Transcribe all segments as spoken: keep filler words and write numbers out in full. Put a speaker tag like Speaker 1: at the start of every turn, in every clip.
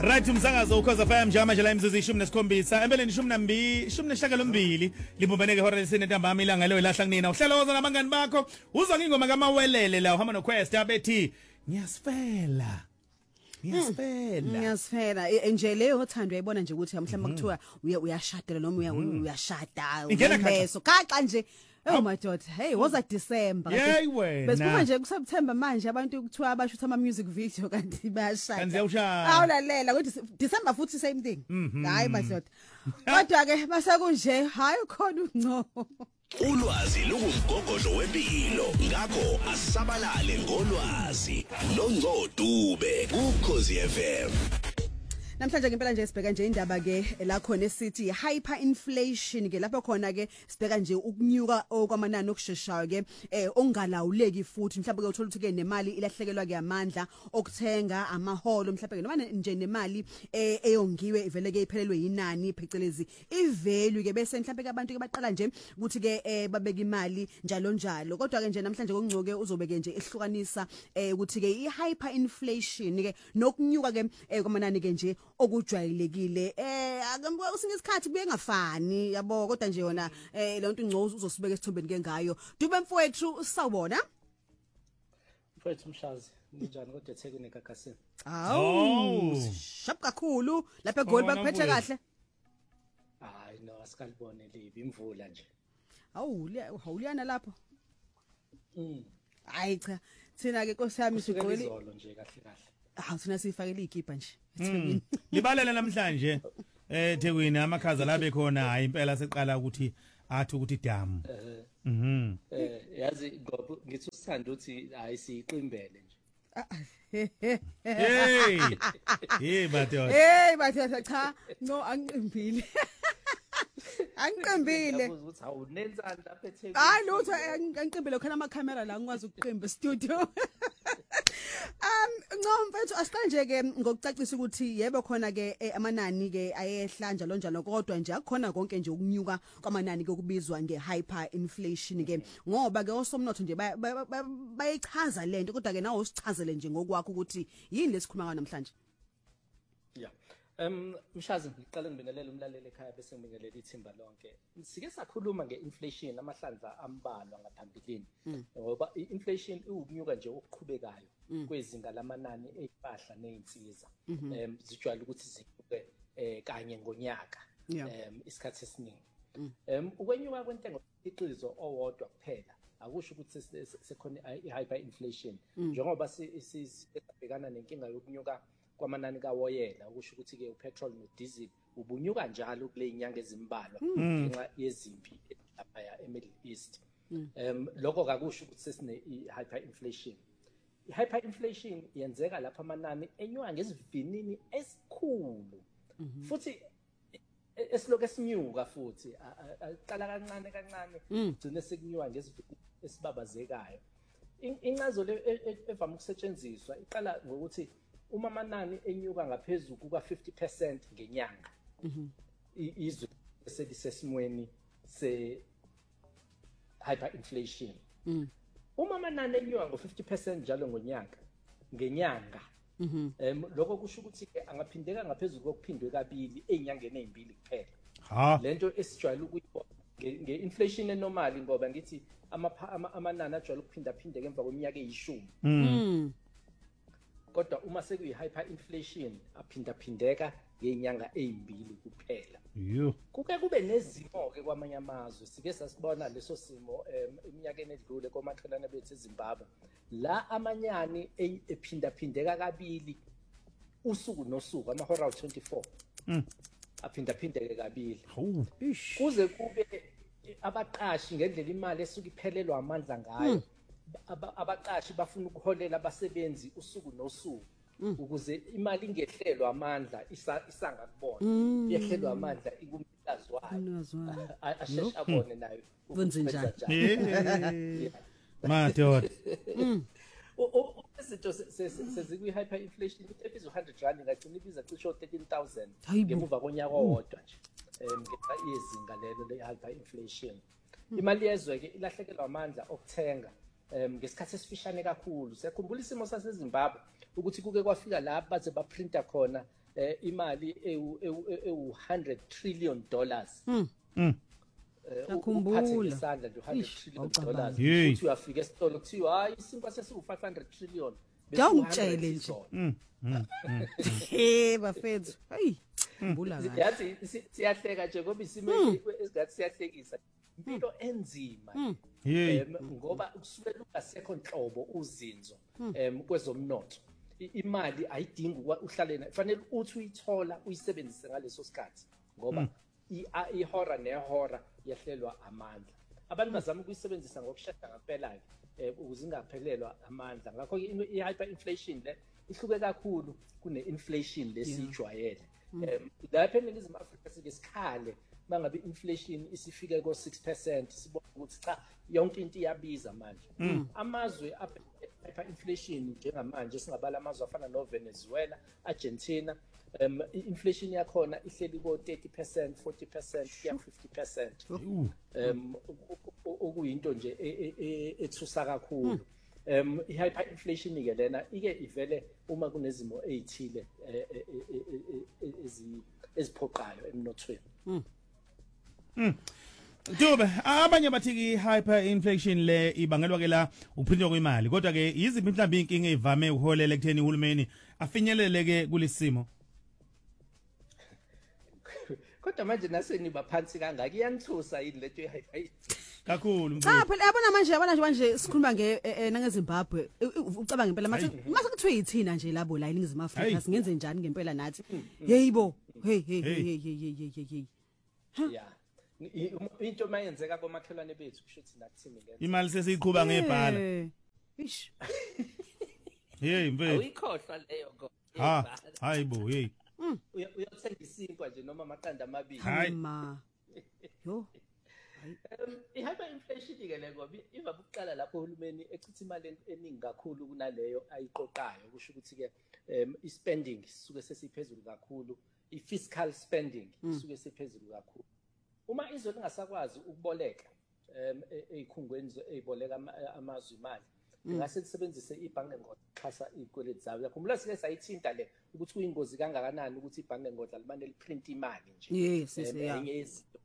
Speaker 1: Right umsakazo ukhoza F M njama nje la imzuzu ishumi nesikhombisa empeleni ishumi nambili ishumi nesishiyagalombili libumbeneke ihora lesine ntambama ilanga lelo ilahla kunina uhlelo nabangani bakho uzwa ngingoma kamawelele la uhamba no Quest abethi ngiyasifela ngiyasifela
Speaker 2: ngiyasifela nje leyo othando uyayibona nje ukuthi mhlawumbe kuthiwa uyashadela noma uyashada
Speaker 1: ubeso
Speaker 2: kaxa nje. Oh my daughter, hey, was it December?
Speaker 1: Hey wena.
Speaker 2: Besiphuma nje ku September manje abantu kuthiwa abashutha ama music video kanti bayashaya.
Speaker 1: Kanti uyashaya.
Speaker 2: Awulalela ukuthi December futhi same thing. Hayi madoda. Kodwa ke basekunje hayi khona unco.
Speaker 3: Ulwazi lungumgogodlo wempilo ngakho asabalale ngolwazi noNgco Dube kuKhosi F M.
Speaker 2: Namhlanje ngempela nje sibheka nje indaba ke la khona esithi hyperinflation ke lapho khona ke sibheka nje ukunyuka okwamanani okusheshayo ke eh ongalawuleki futhi mhlawumbe ke uthola ukuthi ke nemali ilahlekelwa ke amandla okuthenga amaholo mhlawumbe ke noma nje nemali eh eyongiwe ivele ke iphelelwe yinani phecelezi ivalue ke bese mhlawumbe ke abantu ke baqala nje ukuthi ke eh babeka imali njalo njalo kodwa ke nje namhlanje kongcoke uzobeke nje ehlukanisa eh ukuthi ke ihyperinflation ke nokunyuka ke kwamanani ke nje okujwayelekile eh akambe usinge isikhathi kuye ngafani yabo kodwa nje yona eh le nto ingco uzosibeka esithombeni ke ngayo Dube mfowethu sawubona
Speaker 4: mfowethu Mshazi njani kodwa eThekwini eGagasini
Speaker 2: awu shap kakhulu lapha eGoli bakuphethe kahle
Speaker 4: hayi no asikalibone libi imvula nje
Speaker 2: awu hawuliyana lapho
Speaker 4: mm
Speaker 2: hayi cha thina ke Nkosi yami sigqwele
Speaker 4: izolo nje kahle kahle
Speaker 2: ah thina sifakele igipa nje
Speaker 1: libalele namhlanje eh Thekwini amakhaza la bekhona hayi impela seqala ukuthi athi ukuthi damu
Speaker 4: mhm eh yazi ngoba ngithi usithanda ukuthi hayi siyiqimbele nje
Speaker 1: hey hey batho
Speaker 2: hey batho cha no angiqimbile angiqimbile
Speaker 4: ukuthi awunenzani lapha eThekwini
Speaker 2: hayi lutho angiqimbile khona ama camera la ngikwazi ukuqimba studio Um ngomfethu asiqanje ke ngokucacisa ukuthi yebo khona ke amanani ke ayehla njalo njalo kodwa nje akukhona konke nje ukunyuka kwamanani ke kubizwa ngehyperinflation ke ngoba ke osomnotho nje bayichaza lento kodwa ke nawo usichazele nje ngokwakho ukuthi yini lesikhuluma ngalo namhlanje.
Speaker 4: Yeah. Um Mshazi ngiqale ngibingelele umlaleli ekhaya bese ngibingelele ithimba lonke. Sike sakhuluma ngeinflation amahlandla ambalwa ngaphambilini ngoba inflation iwukunyuka nje okuqhubekayo kwezinga lamanani ezipahla nezinsiza. Um zijwayele ukuthi zinyuke eh kanye ngonyaka um isikhathi esiningi. Um ukwenyuka kwentengo iqizo owodwa kuphela akusho ukuthi sekhona ihyperinflation njengoba sibhekana nenkinga yokunyuka kwamanani kawoyela ukusho ukuthi ke upetrol no diesel ubunyuka njalo kule inyanga ezimbalwa ngenxa yezimpi lapha eMiddle East. Um lokho akusho ukuthi sesine ihyperinflation. Ihyperinflation yenzeka lapha amanani enyuka ngesivinini esikhulu futhi esiloke esinyuka futhi aqala kancane kancane gcine sekunyuka ngesivinini esibabazekayo. Incazelo evame ukusetshenziswa iqala ngokuthi uma amanani enyuka ngaphezulu kuka fifty percent ngenyanga izwe selisesimweni se hyperinflation. Uma amanani enyuka ngo fifty percent njalo ngonyaka ngenyanga em lokho kusho ukuthi ke angaphindeka ngaphezulu kokuphindwe kabili ezinyangeni ezimbili kuphela.
Speaker 1: Ha
Speaker 4: lento esijwayele ukuyibona ngeinflation enormal ngoba ngithi amanani ajwayele ukuphinda phindeka emva kweminyaka eyishumi. Kodwa uma sekuyi hyperinflation aphinda phindeka ngezinyanga ezimbili kuphela.
Speaker 1: Yo.
Speaker 4: Kuke kube nezimo ke kwamanye amazwe sike sasibona leso simo eminyakeni edlule komakhelwane bethu eZimbabwe la amanyani ephinda phindeka kabili usuku nosuku amahora twenty-four.
Speaker 1: Mm.
Speaker 4: Aphinda phindeke kabili.
Speaker 1: Hawu.
Speaker 4: Kuze kube abaqashi ngendlela imali esuka iphelelwa amandla ngayo. Abaqashi bafuna ukuholela abasebenzi usuku nosuku ukuze imali ingehlelwa amandla isanga kubona yehlelwa amandla ikumnikazi wayo ashesha abone nayo
Speaker 2: wenze njani
Speaker 1: madoda
Speaker 4: izinto sezikwi hyperinflation ebizwa one hundred rand ngagcina ibiza cishe thirteen thousand ngemuva konyaka owodwa nje ngenxa yezinga lelo le hyperinflation. Imali yezwe ke ilahlekelwa amandla okuthenga um ngesikhathi esifishane kakhulu. Siyakhumbula isimo saseZimbabwe ukuthi kuke kwafika lapha baze baprinta khona eh imali ewu ewu one hundred trillion dollars
Speaker 2: Mm.
Speaker 1: Mm.
Speaker 2: Yakhumbula.
Speaker 4: uphathe ngesandla nje one hundred
Speaker 2: Ish,
Speaker 4: trillion
Speaker 2: awucabangi.
Speaker 4: dollars
Speaker 1: Yey.
Speaker 4: uthi uyafika esitolo kuthiwa hayi isinkwa sesiwu five hundred trillion
Speaker 2: Ngiyangitshele nje.
Speaker 4: sona.
Speaker 2: Hey bafethu. Hayi. Khumbula kahle.
Speaker 4: Yazi si- siyahleka nje ngoba isimo esingathi siyahlekisa impilo enzima
Speaker 1: Hey.
Speaker 4: em ngoba kusukela ungasekho nhlobo uzinzo em kwezomnotho I- imali ayidingi ukwa- uhlale na fanele uthi uyithola uyisebenzise ngaleso sikhathi ngoba i- a- ihora nehora yahlelwa amandla abantu bazama ukuyisebenzisa ngokushada ngempela ke ukuze ingaphelelwa amandla ngakho ke i hyper inflation le ihluke kakhulu kune inflation lesijwayele em lapha eNingizimu Afrika sike sikhale mangabe inflation isifike ko six percent sibona ukuthi cha yonke into iyabiza manje amazwe hyper inflation njengamanje singabala amazwe afana no Venezuela, Argentina um inflation yakhona ihleli ko thirty percent, forty percent, fifty percent um okuyinto nje ethusa kakhulu um i-hyper inflation ke lena ike ivele uma kunezimo ezithile eziphoqayo emnothweni.
Speaker 1: Dube abanye bathi i-hyper inflation le ibangelwa ke la uphindwa kwemali kodwa ke yiziphi mhlawumbe inkinga evame ukuholela ekutheni uhulumeni afinyeleleke kulisimo
Speaker 4: Kodwa manje naseni baphansi kangaka iyangithusa yini leto ye-hyper
Speaker 1: kakhulu
Speaker 2: Cha
Speaker 1: mfowethu.
Speaker 2: phela yabona manje yabona nje manje sikhuluma nge nangeZimbabwe ucabanga ngempela mase mase kuthiwe yithina nje labo la eNingizimu Afrika
Speaker 1: Hayi.
Speaker 2: singenze njani ngempela nathi yeyibo hey hey hey hey hey hey hey hey
Speaker 4: yeah I- i- into mayenzeka komakhelwane bethu kusho ukuthi nakuthini ngenza
Speaker 1: Imali sesiyiqhuba ngebhala.
Speaker 2: Eh, ish
Speaker 1: Hey mfethu.
Speaker 4: awuyikhohlwa leyo ngo
Speaker 1: Ha, hayibo hey.
Speaker 4: Uya- uyothenga isinkwa nje noma amaqanda amabili
Speaker 1: Hayi.
Speaker 2: ma yo
Speaker 4: Um, i-hyper inflation ke le ngoba iva ukuqala lapho uhulumeni echitha imali en- eningi kakhulu kunaleyo ayiqoqayo kusho ukuthi ke um i-spending sisuke sesiphezulu kakhulu i-fiscal spending sisuke siphezulu kakhulu uma izwe lingasakwazi ukuboleka um ezikhungweni eziboleka ama- amazwe imali ngase lisebenzise ibhange ngodla xhasa izikweletu zayo yakhumbula sike sayithinta le ukuthi kuyingozi kangakanani ukuthi ibhange ngodla limane liprint imali nje
Speaker 2: yes yes
Speaker 4: Em,
Speaker 2: yeah
Speaker 4: enye yezinto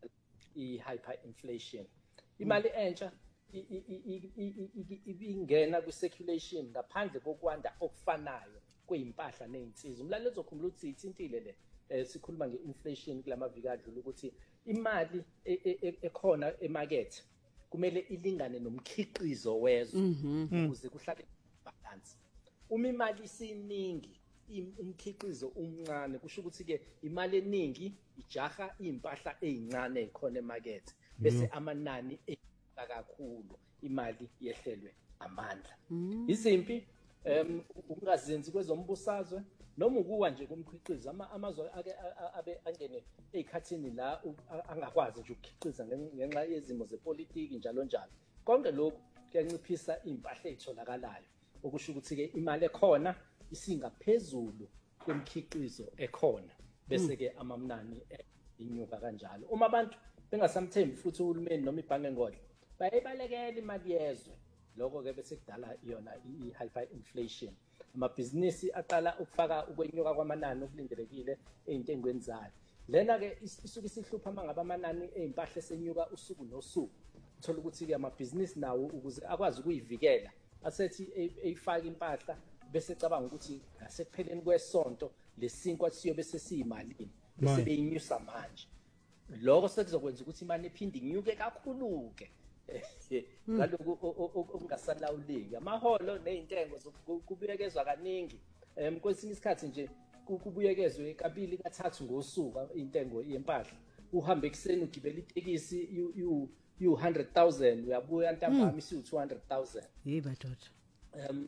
Speaker 4: i-hyperinflation imali entsha i- i- i- i- i- ibingena kwi-circulation ngaphandle kokwanda okufanayo kwezimpahla nezinsiza umlaleli uzokhumbula ukuthi ithintile le eh, sikhuluma nge-inflation kulamaviki adlule ukuthi imali e- e- e- ekhona emakethe kumele ilingane nomkhiqizo wezwe ukuze kuhlale balance uma imali isiningi im- umkhiqizo umncane kusho ukuthi ke imali eningi ijaha impahla ezincane ezikhona emakethe bese amanani ekhula kakhulu imali yehlelwe amandla izimpi em ukungazinzi kwezombusazwe noma ukuwa nje kumkhiqizo ama amazwe ake a- a- abe angene ezikhathini la u- a- angakwazi nje ukukhiqiza ngen- ngenxa yezimo zepolitiki njalo njalo konke lokhu kuyanciphisa impahla ezitholakalayo okusho ukuthi ke imali ekhona isingaphezulu kwemkhiqizo ekhona bese ke amamnani eh, inyuka kanjalo uma abantu bengasamthembi futhi uhulumeni noma ibhange ngodla bayibalekela imali yezwe lokho ke bese kudala yona i-hyper inflation amabhizinisi aqala ukufaka ukwenyuka kwamanani okulindelekile ezintengweni zayo lena ke is- isuke isihlupha mangaba amanani ezimpahla esenyuka usuku nosuku uthola ukuthi ke amabhizinisi nawo ukuze akwazi ukuyivikela asethi e- eyifaka impahla bese ecabanga ukuthi ngasekupheleni kwesonto lesinkwa siyobe sesiyimalini bese
Speaker 1: Right.
Speaker 4: beyinyusa manje lokho sekuzokwenza ukuthi imali iphinde inyuke kakhulu ke ngalokho o- o- o- okungasalawuleki amaholo nezintengo zoku- kubuyekezwa kaningi em kwesinye isikhathi nje ku- kubuyekezwe kabili kathathu ngosuku intengo yempahla uhambe ekseni ugibela itekisi you you one hundred thousand uyabuya ntambama isi two hundred thousand
Speaker 2: hey badoda
Speaker 4: um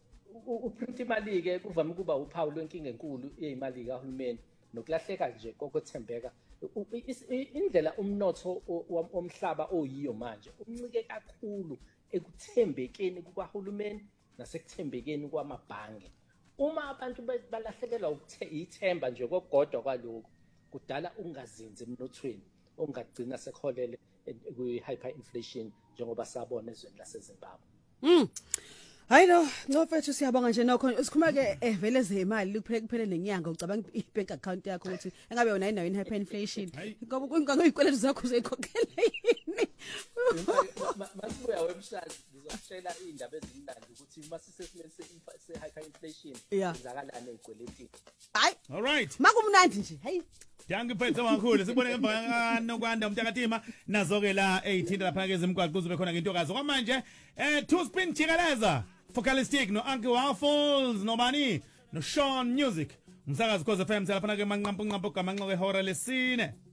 Speaker 4: uprint imali ke kuvame kuba uphawu lwenkinga enkulu yezimali kahulumeni nokulahleka nje kokwethembeka U- is- i- indlela umnotho o- wa- omhlaba oyiyo manje uncike kakhulu ekuthembekeni kukahulumeni nasekuthembekeni kwamabhange uma abantu be- balahlekelwa ukuthe- ithemba nje kogodwa kwalokho kudala ungazinzi emnothweni ongagcina sekholele kwi-hyperinflation njengoba sabona ezweni laseZimbabwe.
Speaker 2: Hayi no, no mfethu siyabonga nje nokho sikhuluma ke eh vele zemali kuphele kuphele nenyanga ucabanga ibank account yakho ukuthi engabe yona inayo hyperinflation. Ngoba kungange izikweletu zakho uzayikhokhela yini?
Speaker 4: Masibuya website ngizokutshela indaba ezimnandi ukuthi masisesimeni se hyperinflation
Speaker 2: Yeah.
Speaker 4: izakalana ezikweletini.
Speaker 2: Hayi,
Speaker 1: All right.
Speaker 2: makumnandi nje. Hayi.
Speaker 1: Ngiyangiphethe kakhulu sibone emva nokwanda umntakadima nazo ke la eighteen lapha ke ezimgwaqo kuzobe khona into kazo kwamanje eh two spin jikeleza Focalistic no Uncle Waffles no Bani no Sean Music umsakazi Khosi F M lapha ke manqampo nqampo gamanqo ke hora lesine.